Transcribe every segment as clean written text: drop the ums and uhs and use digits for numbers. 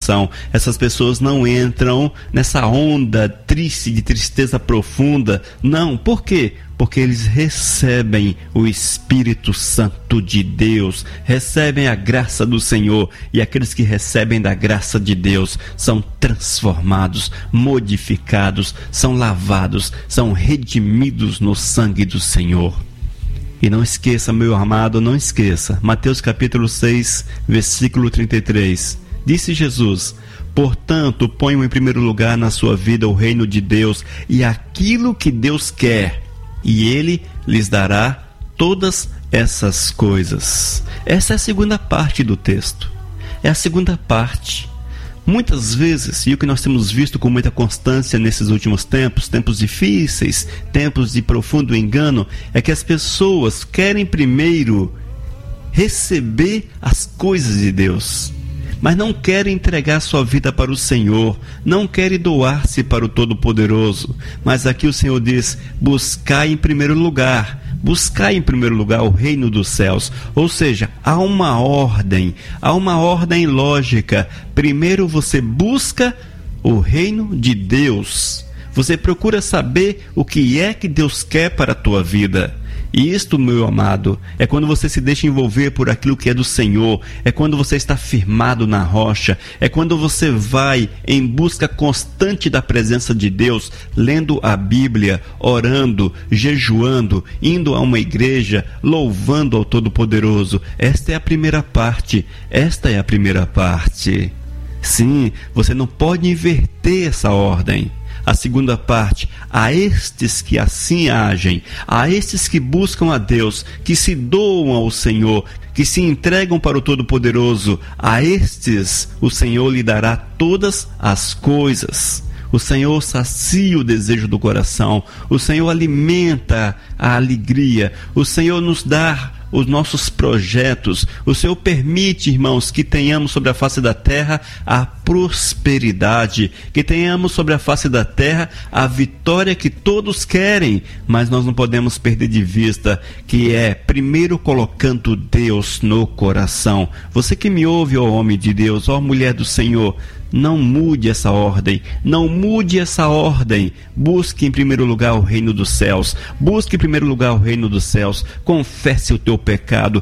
coração. Essas pessoas não entram nessa onda triste, de tristeza profunda. Não, por quê? Porque eles recebem o Espírito Santo de Deus, recebem a graça do Senhor, e aqueles que recebem da graça de Deus são transformados, modificados, são lavados, são redimidos no sangue do Senhor. E não esqueça, meu amado, não esqueça, Mateus capítulo 6, versículo 33, disse Jesus: portanto, ponham em primeiro lugar na sua vida o reino de Deus e aquilo que Deus quer, e Ele lhes dará todas essas coisas. Essa é a segunda parte do texto. É a segunda parte. Muitas vezes, e o que nós temos visto com muita constância nesses últimos tempos, tempos difíceis, tempos de profundo engano, é que as pessoas querem primeiro receber as coisas de Deus, mas não querem entregar sua vida para o Senhor, não querem doar-se para o Todo-Poderoso. Mas aqui o Senhor diz: buscai em primeiro lugar o reino dos céus. Ou seja, há uma ordem lógica. Primeiro você busca o reino de Deus, você procura saber o que é que Deus quer para a tua vida. E isto, meu amado, é quando você se deixa envolver por aquilo que é do Senhor, é quando você está firmado na rocha, é quando você vai em busca constante da presença de Deus, lendo a Bíblia, orando, jejuando, indo a uma igreja, louvando ao Todo-Poderoso. Esta é a primeira parte. Sim, você não pode inverter essa ordem. A segunda parte: a estes que assim agem, a estes que buscam a Deus, que se doam ao Senhor, que se entregam para o Todo-Poderoso, a estes o Senhor lhe dará todas as coisas. O Senhor sacia o desejo do coração, o Senhor alimenta a alegria, o Senhor nos dá os nossos projetos. O Senhor permite, irmãos, que tenhamos sobre a face da terra a prosperidade, que tenhamos sobre a face da terra a vitória que todos querem, mas nós não podemos perder de vista que é primeiro colocando Deus no coração. Você que me ouve, ó homem de Deus, ó mulher do Senhor, não mude essa ordem, busque em primeiro lugar o reino dos céus, confesse o teu pecado,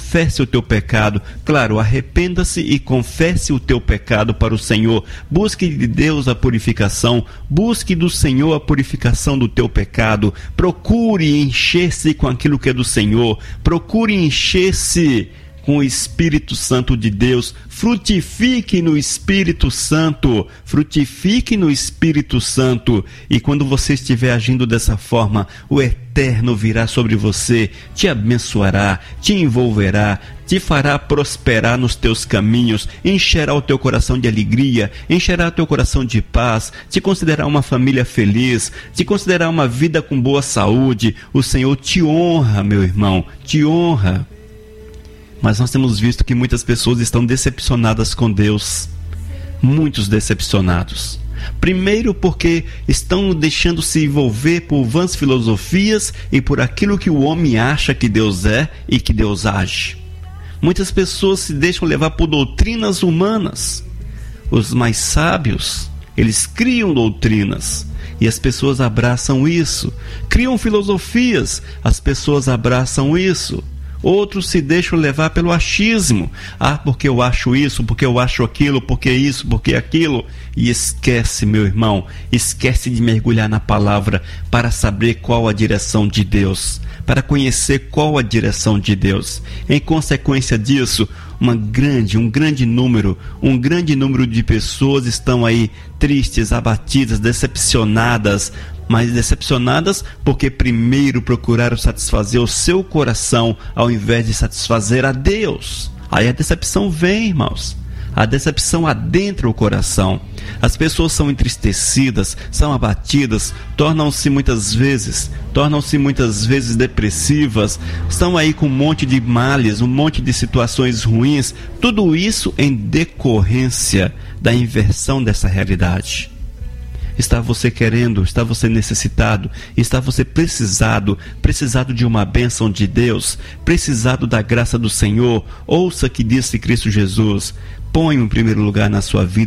claro, arrependa-se e confesse o teu pecado para o Senhor, busque de Deus a purificação, busque do Senhor a purificação do teu pecado, procure encher-se com aquilo que é do Senhor, procure encher-se com o Espírito Santo de Deus, frutifique no Espírito Santo, e quando você estiver agindo dessa forma, o Eterno virá sobre você, te abençoará, te envolverá, te fará prosperar nos teus caminhos, encherá o teu coração de alegria, encherá o teu coração de paz, te considerará uma família feliz, te considerará uma vida com boa saúde. O Senhor te honra, meu irmão, te honra. Mas nós temos visto que muitas pessoas estão decepcionadas com Deus, muitos decepcionados. Primeiro porque estão deixando se envolver por vãs filosofias e por aquilo que o homem acha que Deus é e que Deus age. Muitas pessoas se deixam levar por doutrinas humanas. Os mais sábios, eles criam doutrinas e as pessoas abraçam isso. Criam filosofias, as pessoas abraçam isso. Outros se deixam levar pelo achismo. Porque eu acho isso, porque eu acho aquilo, porque isso, porque aquilo. E esquece, meu irmão, esquece de mergulhar na palavra para saber qual a direção de Deus, para conhecer qual a direção de Deus. Em consequência disso, um grande número de pessoas estão aí tristes, abatidas, decepcionadas, mas decepcionadas porque primeiro procuraram satisfazer o seu coração ao invés de satisfazer a Deus. Aí a decepção vem, irmãos. A decepção adentra o coração. As pessoas são entristecidas, são abatidas, tornam-se muitas vezes depressivas, estão aí com um monte de males, um monte de situações ruins. Tudo isso em decorrência da inversão dessa realidade. Está você querendo, está você necessitado, está você precisado de uma bênção de Deus, precisado da graça do Senhor. Ouça que disse Cristo Jesus: põe em primeiro lugar na sua vida